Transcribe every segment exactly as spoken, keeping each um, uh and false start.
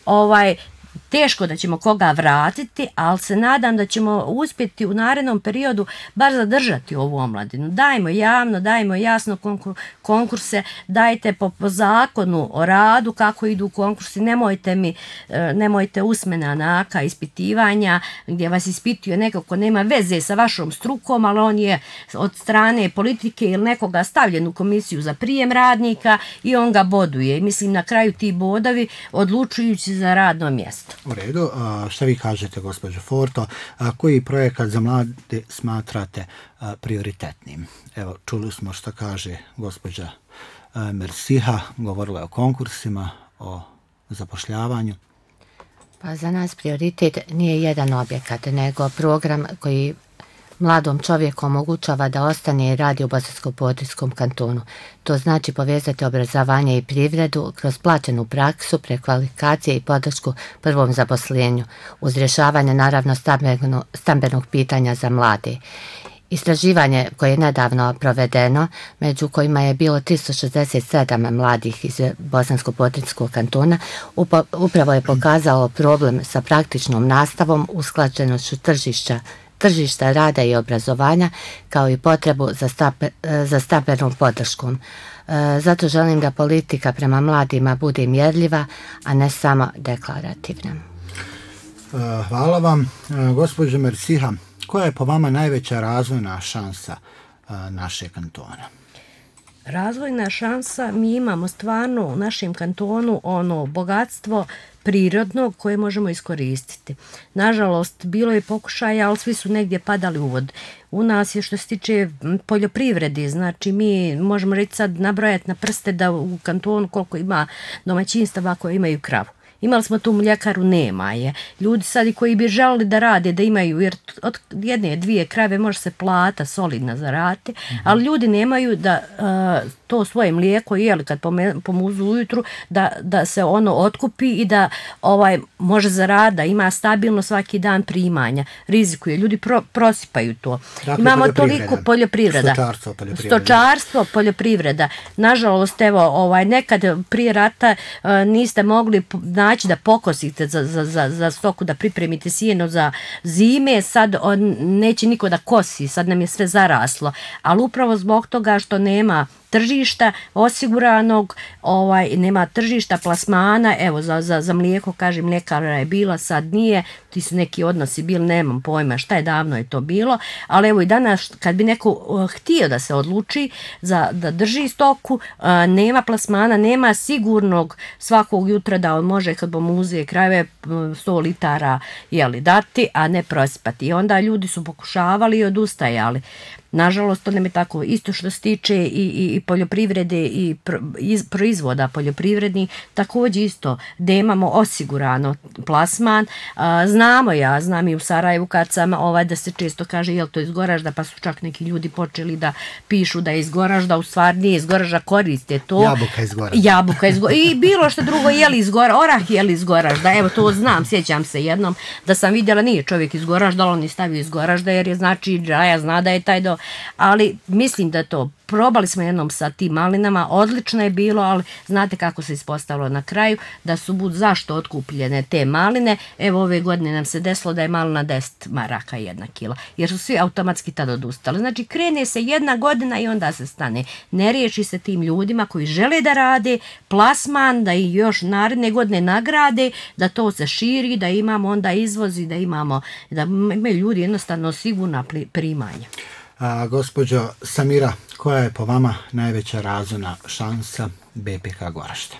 ovaj, teško da ćemo koga vratiti, ali se nadam da ćemo uspjeti u narednom periodu bar zadržati ovu omladinu. Dajmo javno, dajmo jasno konkurse, dajte po, po zakonu o radu kako idu konkursi, nemojte mi, nemojte usmena naka ispitivanja gdje vas ispituje neko ko nema veze sa vašom strukom, ali on je od strane politike ili nekoga stavljen u komisiju za prijem radnika i on ga boduje. I mislim na kraju ti bodovi odlučujući za radno mjesto. U redu, a šta vi kažete, gospođo Forto, a koji projekat za mlade smatrate a, prioritetnim? Evo, čuli smo što kaže gospođa a, Mersiha, govorila je o konkursima, o zapošljavanju. Pa za nas prioritet nije jedan objekat, nego program koji mladom čovjeku omogućava da ostane i radi u Bosansko-Podrijskom kantonu. To znači povezati obrazovanje i privredu kroz plaćenu praksu, prekvalifikacije i podršku prvom zaposlenju, uz rješavanje naravno stambeno, stambenog pitanja za mlade. Istraživanje koje je nedavno provedeno, među kojima je bilo tristo šezdeset sedam mladih iz Bosansko-Podrijskog kantona, upravo je pokazalo problem sa praktičnom nastavom, usklađenošću tržišta tržišta rada i obrazovanja, kao i potrebu za, stape, za stambenom podrškom. E, zato želim da politika prema mladima bude mjerljiva, a ne samo deklarativna. E, hvala vam. E, gospođo Mersiha, koja je po vama najveća razvojna šansa e, naše kantona? Razvojna šansa, mi imamo stvarno u našem kantonu ono bogatstvo prirodnog koje možemo iskoristiti. Nažalost, bilo je pokušaja, ali svi su negdje padali u vod. U nas je što se tiče poljoprivrede, znači mi možemo reći sad nabrojati na prste da u kantonu koliko ima domaćinstava koje imaju kravu. Imali smo tu mljekaru, nema je. Ljudi sad koji bi želili da rade, da imaju, jer od jedne, dvije krave može se plata solidna zarati, mm-hmm. ali ljudi nemaju da uh, to svoje mlijeko, jeli kad pomuzu ujutru, da, da se ono otkupi i da ovaj može zarada, ima stabilno svaki dan primanja. Rizikuje, ljudi pro, prosipaju to. Dakle, imamo toliko poljoprivreda. Stočarstvo, poljoprivreda. Stočarstvo, poljoprivreda. Nažalost, evo, ovaj, nekad prije rata uh, niste mogli naći da pokosite za, za, za, za stoku, da pripremite sjeno za zime, sad on, neće niko da kosi, sad nam je sve zaraslo. Ali upravo zbog toga što nema tržišta osiguranog, ovaj, nema tržišta plasmana, evo za, za, za mlijeko, kaže mljekara je bila, sad nije, ti su neki odnosi bili, nemam pojma šta je, davno je to bilo, ali evo i danas kad bi neko uh, htio da se odluči za, da drži stoku, uh, nema plasmana, nema sigurnog svakog jutra da on može kad pomuze krave sto litara jeli, dati, a ne prosipati. I onda ljudi su pokušavali i odustajali. Nažalost, to nam je tako isto što se tiče i, i, i poljoprivrede i pro, iz, proizvoda poljoprivrednih, također isto da imamo osigurano plasman. A, znamo, ja znam i u Sarajevu kad sam, ovaj, da se često kaže jel to iz Goražda, pa su čak neki ljudi počeli da pišu da je iz Goražda, u stvari nije iz Goražda, koriste to. Jabuka iz Goražda. Jabuka iz Goražda. I bilo što drugo, jeli iz Goražda, orah jeli iz Goražda, evo to znam, sjećam se jednom da sam vidjela, nije čovjek iz Goražda, ali on je stavio iz Goražda jer je znači džaja, zna da je taj do... Ali mislim da to, probali smo jednom sa tim malinama, odlično je bilo, ali znate kako se ispostavilo na kraju, da su bud zašto otkupljene te maline, evo ove godine nam se desilo da je malina deset maraka jedna kila, jer su svi automatski tad odustali. Znači krene se jedna godina i onda se stane. Ne riješi se tim ljudima koji žele da rade, plasman, da i još naredne godine nagrade, da to se širi, da imamo onda izvozi, da imamo, da imaju ljudi jednostavno sigurna primanja. A, gospođo Samira, koja je po vama najveća razvojna šansa B P K Goražde?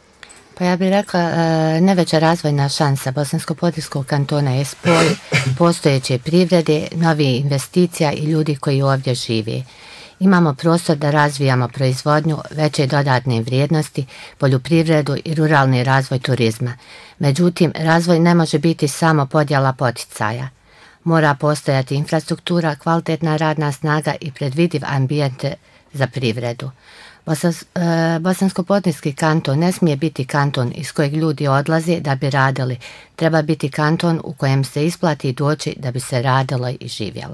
Pa ja bih rekla, e, najveća razvojna šansa Bosansko-Podrijskog kantona je spoj postojeće privrede, novih investicija i ljudi koji ovdje žive. Imamo prostor da razvijamo proizvodnju, veće dodatne vrijednosti, poljoprivredu i ruralni razvoj turizma. Međutim, razvoj ne može biti samo podjela poticaja. Mora postojati infrastruktura, kvalitetna radna snaga i predvidiv ambijent za privredu. Bosans, e, Bosansko-Podrijski kanton ne smije biti kanton iz kojeg ljudi odlaze da bi radili. Treba biti kanton u kojem se isplati doći da bi se radilo i živjelo.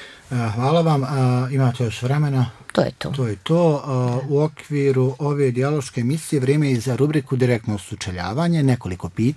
Hvala vam. Imate još vremena? To je to. To je to. U okviru ove dijaloške emisije vrijeme je za rubriku direktno sučeljavanje. Nekoliko pitanja.